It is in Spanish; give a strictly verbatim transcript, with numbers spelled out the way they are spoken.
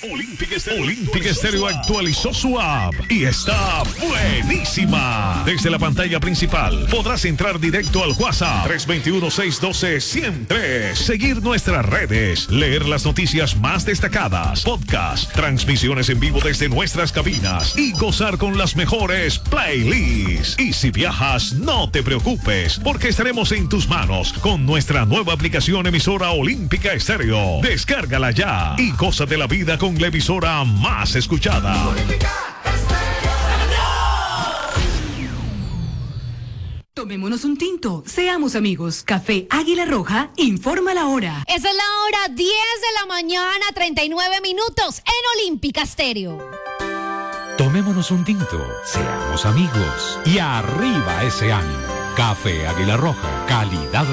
Olímpica Estéreo, Olímpica Estéreo actualizó su app y está buenísima. Desde la pantalla principal podrás entrar directo al WhatsApp tres dos uno, seis uno dos, uno cero tres, seguir nuestras redes, leer las noticias más destacadas, podcast, transmisiones en vivo desde nuestras cabinas y gozar con las mejores playlists. Y si viajas, no te preocupes, porque estaremos en tus manos con nuestra nueva aplicación emisora Olímpica Estéreo. Descárgala ya y goza de la vida con la emisora más escuchada. Tomémonos un tinto, seamos amigos. Café Águila Roja informa la hora. Esa es la hora diez de la mañana, treinta y nueve minutos en Olímpica Estéreo. Tomémonos un tinto, seamos amigos y arriba ese ánimo. Café Águila Roja, calidad